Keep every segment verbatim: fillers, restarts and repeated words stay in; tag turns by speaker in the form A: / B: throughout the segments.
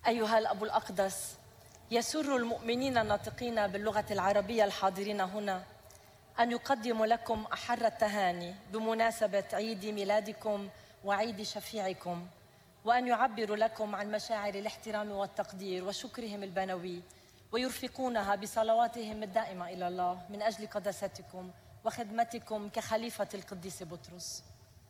A: أيها الأب الأقدس، يسر المؤمنين الناطقين باللغة العربية الحاضرين هنا أن يقدموا لكم أحر التهاني بمناسبة عيد ميلادكم وعيد شفيعكم، وأن يعبروا لكم عن مشاعر الاحترام والتقدير وشكرهم البنوي، ويرفقونها بصلواتهم الدائمة إلى الله من أجل قداستكم وخدمتكم كخليفة القديس بطرس.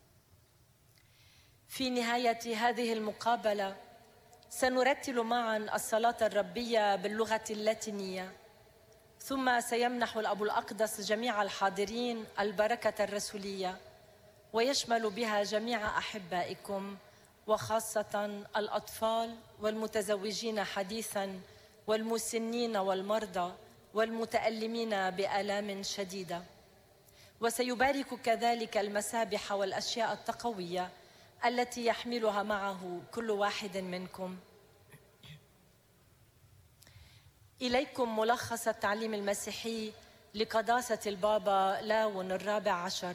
A: في نهاية هذه المقابلة سنرتل معا الصلاة الربية باللغة اللاتينية، ثم سيمنح الأب الأقدس جميع الحاضرين البركة الرسولية، ويشمل بها جميع أحبائكم وخاصة الأطفال والمتزوجين حديثاً والمسنين والمرضى والمتألمين بآلام شديدة. وسيبارك كذلك المسابح والأشياء التقوية التي يحملها معه كل واحد منكم. إليكم ملخص التعليم المسيحي لقداسة البابا لاون الرابع عشر.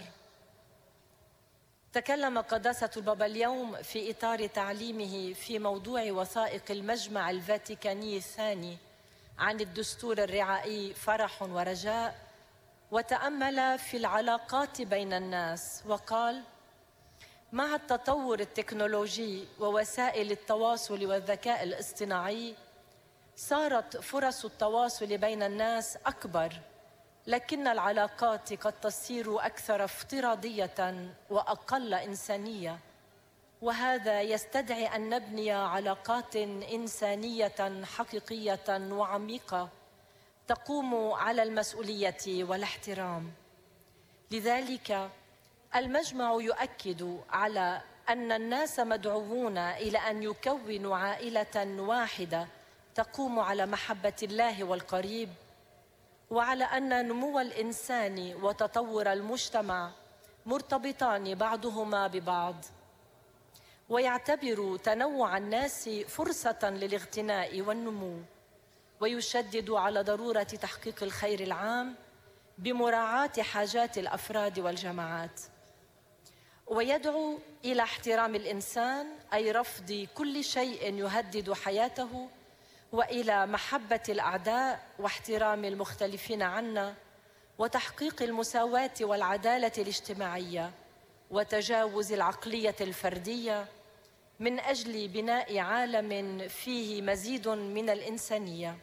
A: تكلم قداسة البابا اليوم في إطار تعليمه في موضوع وثائق المجمع الفاتيكاني الثاني عن الدستور الرعائي فرح ورجاء، وتأمل في العلاقات بين الناس وقال: مع التطور التكنولوجي ووسائل التواصل والذكاء الاصطناعي صارت فرص التواصل بين الناس أكبر، لكن العلاقات قد تصير أكثر افتراضية وأقل إنسانية، وهذا يستدعي أن نبني علاقات إنسانية حقيقية وعميقة تقوم على المسؤولية والاحترام. لذلك المجمع يؤكد على أن الناس مدعوون إلى أن يكونوا عائلة واحدة تقوم على محبة الله والقريب، وعلى أن نمو الإنسان وتطور المجتمع مرتبطان بعضهما ببعض، ويعتبر تنوع الناس فرصة للاغتناء والنمو، ويشدد على ضرورة تحقيق الخير العام بمراعاة حاجات الأفراد والجماعات، ويدعو إلى احترام الإنسان، أي رفض كل شيء يهدد حياته، وإلى محبة الأعداء واحترام المختلفين عنا، وتحقيق المساواة والعدالة الاجتماعية وتجاوز العقلية الفردية من أجل بناء عالم فيه مزيد من الإنسانية.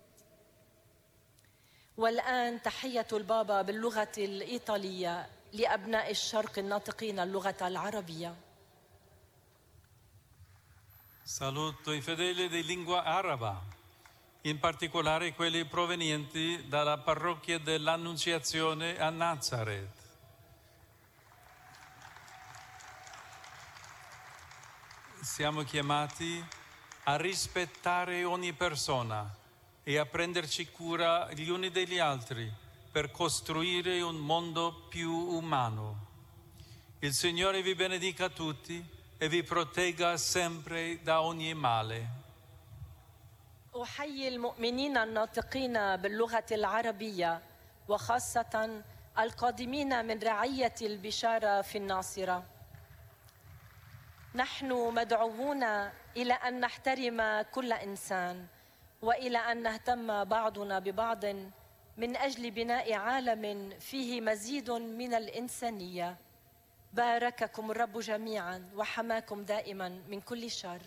A: والآن تحية البابا باللغة الإيطالية لأبناء الشرق الناطقين اللغة العربية.
B: Saluto i fedeli di lingua araba, in particolare quelli provenienti dalla parrocchia dell'Annunziazione a Nazareth. Siamo chiamati a rispettare ogni persona e a prenderci cura gli uni degli altri per costruire un mondo più umano. Il Signore vi benedica tutti e vi protegga sempre da ogni male.
A: أحيي المؤمنين الناطقين باللغة العربية وخاصة القادمين من رعية البشارة في الناصرة. نحن مدعوون إلى أن نحترم كل إنسان، وإلى أن نهتم بعضنا ببعض من أجل بناء عالم فيه مزيد من الإنسانية. بارككم الرب جميعا وحماكم دائما من كل شر.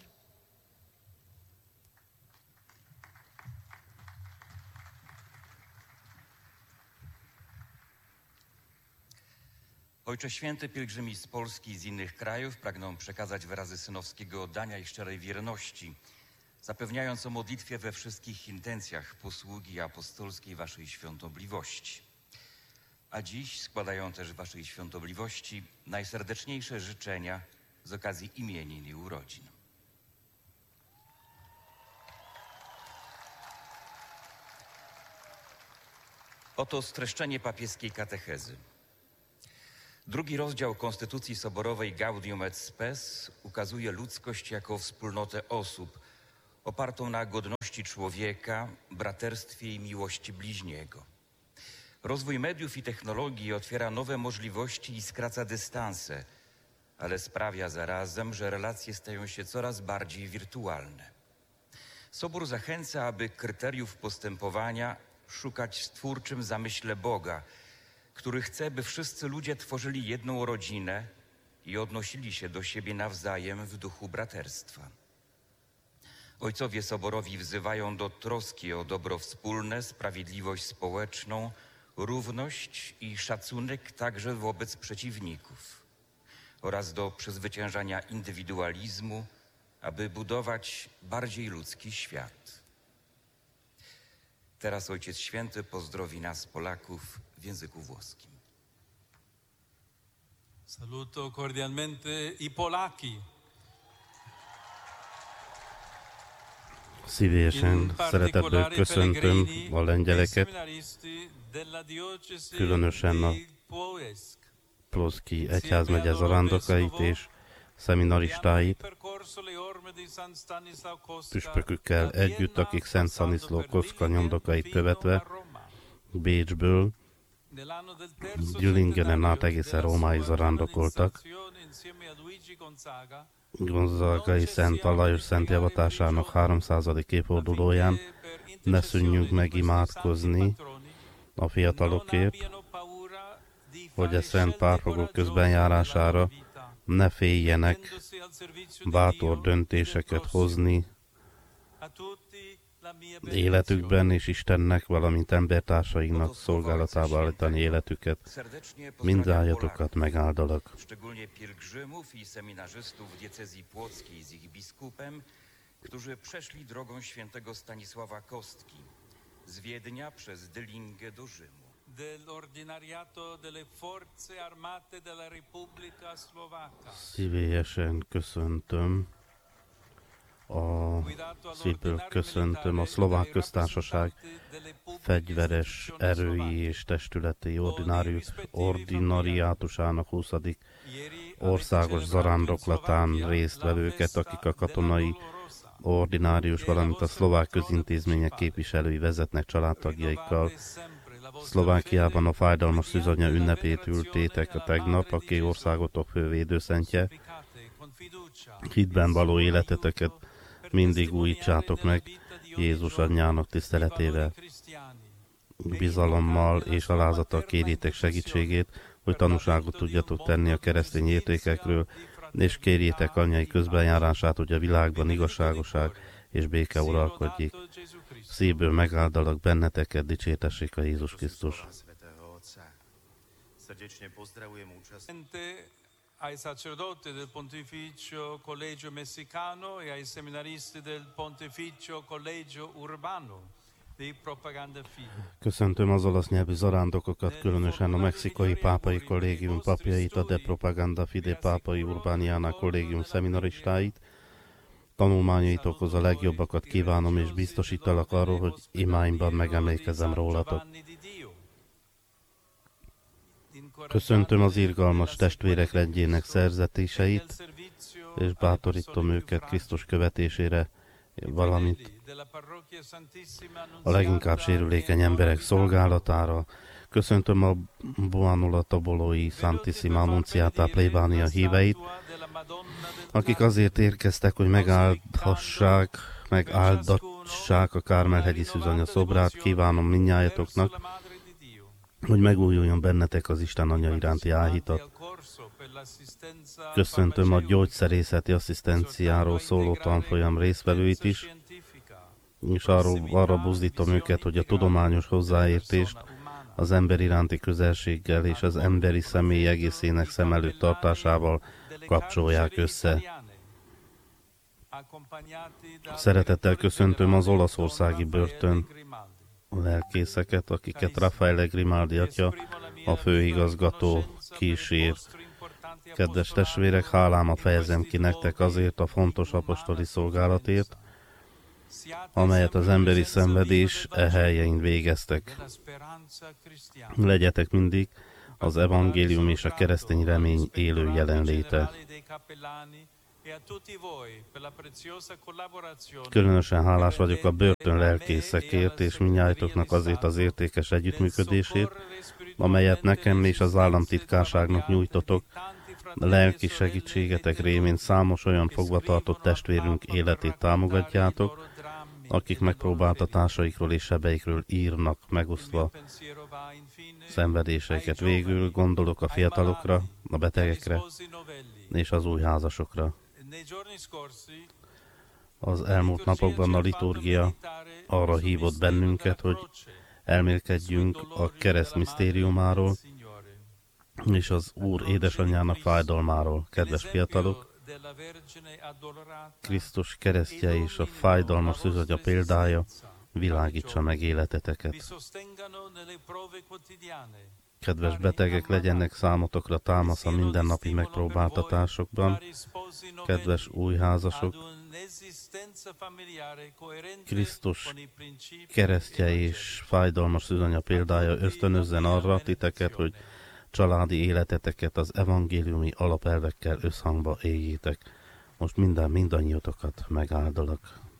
C: Ojcze Święty, pielgrzymi z Polski i z innych krajów pragną przekazać wyrazy synowskiego oddania i szczerej wierności, zapewniając o modlitwie we wszystkich intencjach posługi apostolskiej Waszej Świątobliwości. A dziś składają też Waszej Świątobliwości najserdeczniejsze życzenia z okazji imienin i urodzin. Oto streszczenie papieskiej katechezy. Drugi rozdział Konstytucji Soborowej Gaudium et Spes ukazuje ludzkość jako wspólnotę osób opartą na godności człowieka, braterstwie i miłości bliźniego. Rozwój mediów i technologii otwiera nowe możliwości i skraca dystanse, ale sprawia zarazem, że relacje stają się coraz bardziej wirtualne. Sobór zachęca, aby kryteriów postępowania szukać w twórczym zamyśle Boga, który chce, by wszyscy ludzie tworzyli jedną rodzinę i odnosili się do siebie nawzajem w duchu braterstwa. Ojcowie soborowi wzywają do troski o dobro wspólne, sprawiedliwość społeczną, równość i szacunek także wobec przeciwników oraz do przezwyciężania indywidualizmu, aby budować bardziej ludzki świat. Teraz Ojciec Święty pozdrowi nas, Polaków, w języku włoskim.
B: Saluto cordialmente i Polacchi.
D: Szívélyesen szeretetből köszöntöm a lengyeleket, különösen a Ploszki egyházmegye zarándokait és szeminaristáit, püspökükkel együtt, akik Szent Szaniszló Koszka nyomdokait követve Bécsből Gyülingenen át egészen Rómáig zarándokoltak. Gonzagai Szent Alajos szent javatásának háromszázadik évfordulóján ne szűnjünk meg imádkozni a fiatalokért, hogy a szent párfogok közbenjárására ne féljenek bátor döntéseket hozni életükben, és Istennek, valamint embertársaiknak szolgálatába állítani életüket. Mindzájatokat megáldalak.
C: Szczególnie pielgrzymów i seminarzystów diecezji płockiej z ich biskupem, którzy przeszli drogą świętego Stanisława Kostki z Wiednia przez Dylingę do Rzymu.
B: Dell'ordinariato delle forze armate della Repubblica Slovacca.
D: Szívélyesen köszöntöm a szívből köszöntöm a Szlovák Köztársaság fegyveres erői és testületi ordinárius, ordinariátusának huszadik országos zarándoklatán résztvevőket, akik a katonai ordinárius, valamint a szlovák közintézmények képviselői vezetnek családtagjaikkal. Szlovákiában a fájdalmas szűzanya ünnepét ültétek a tegnap, aki országotok fővédőszentje. Hitben való életeteket mindig újítsátok meg Jézus anyjának tiszteletével. Bizalommal és alázattal kérjétek segítségét, hogy tanúságot tudjatok tenni a keresztény értékekről, és kérjétek anyai közbenjárását, hogy a világban igazságoság és béke uralkodjék. Szívből megáldalak benneteket, dicsértessék a Jézus Krisztus.
B: Ai sacerdoti del Pontificio Collegio Messicano e ai seminaristi del Pontificio Collegio Urbano di Propaganda Fide.
D: Köszöntöm az olasz nyelvű zarándokokat, különösen a mexikai pápai kollégium papjait, a De Propaganda Fide pápai Urbániának kollégium seminaristáit. Tanulmányaitokhoz a legjobbakat kívánom, és biztosítalak arról, hogy imáimban megemlékezem rólatok. Köszöntöm az irgalmas testvérek rendjének szerzetéseit, és bátorítom őket Krisztus követésére, valamint a leginkább sérülékeny emberek szolgálatára. Köszöntöm a Buonula Tobolói Santissima Annunciata plébánia híveit, akik azért érkeztek, hogy megáldhassák, megáldassák a Kármel-hegyi szűzanya szobrát. Kívánom mindnyájatoknak, hogy megújuljon bennetek az Isten Anya iránti áhítat. Köszöntöm a gyógyszerészeti asszisztenciáról szóló tanfolyam résztvevőit is, és arról, arra buzdítom őket, hogy a tudományos hozzáértést az ember iránti közelséggel és az emberi személy egészének szem előtt tartásával kapcsolják össze. Szeretettel köszöntöm az olaszországi börtön lelkészeket, akiket Raffaele Grimaldi atya, a főigazgató kísér. Kedves testvérek, hálámat fejezem ki nektek azért a fontos apostoli szolgálatért, amelyet az emberi szenvedés e helyein végeztek. Legyetek mindig az evangélium és a keresztény remény élő jelenléte. Különösen hálás vagyok a börtön lelkészekért és mindnyájtoknak azért az értékes együttműködésért, amelyet nekem és az államtitkárságnak nyújtotok, a lelki segítségetek révén számos olyan fogvatartott testvérünk életét támogatjátok, akik megpróbáltatásaikról és sebeikről írnak, megosztva szenvedéseiket. Végül gondolok a fiatalokra, a betegekre és az új házasokra. Az elmúlt napokban a liturgia arra hívott bennünket, hogy elmélkedjünk a kereszt misztériumáról és az Úr édesanyjának fájdalmáról. Kedves fiatalok, Krisztus keresztje és a fájdalmas szűzatya példája világítsa meg életeteket. Kedves betegek, legyenek számotokra támasz a mindennapi megpróbáltatásokban. Kedves új házasok, Krisztus keresztje és fájdalmas szűzanya példája ösztönözzen arra titeket, hogy családi életeteket az evangéliumi alapelvekkel összhangba éljétek. Most minden mindannyiótokat megáldalak.